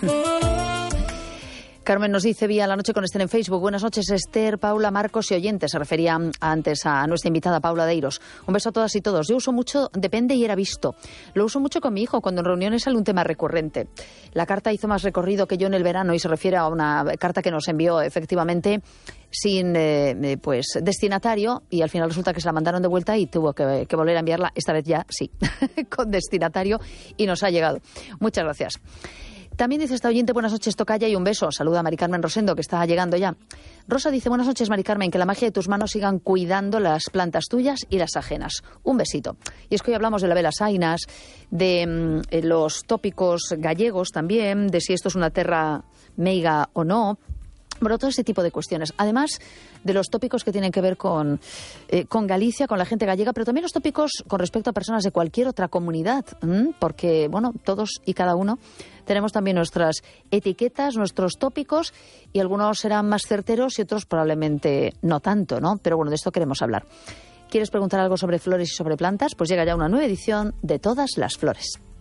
Carmen nos dice vía La Noche con Esther en Facebook: buenas noches Esther, Paula, Marcos y oyentes. Se refería antes a nuestra invitada Paula Deiros. Un beso a todas y todos. Yo uso mucho Depende y Era Visto. Lo uso mucho con mi hijo cuando en reuniones sale un tema recurrente. La carta hizo más recorrido que yo en el verano y se refiere a una carta que nos envió efectivamente sin destinatario, y al final resulta que se la mandaron de vuelta y tuvo que volver a enviarla, esta vez ya sí, con destinatario, y nos ha llegado. Muchas gracias. También dice esta oyente: buenas noches, tocaya, y un beso. Saluda a Mari Carmen Rosendo, que está llegando ya. Rosa dice: buenas noches, Mari Carmen, que la magia de tus manos sigan cuidando las plantas tuyas y las ajenas. Un besito. Y es que hoy hablamos de la vela sainas, de los tópicos gallegos también, de si esto es una terra meiga o no. Bueno, todo ese tipo de cuestiones. Además de los tópicos que tienen que ver con Galicia, con la gente gallega, pero también los tópicos con respecto a personas de cualquier otra comunidad, porque, bueno, todos y cada uno tenemos también nuestras etiquetas, nuestros tópicos, y algunos serán más certeros y otros probablemente no tanto, ¿no? Pero bueno, de esto queremos hablar. ¿Quieres preguntar algo sobre flores y sobre plantas? Pues llega ya una nueva edición de Todas las Flores.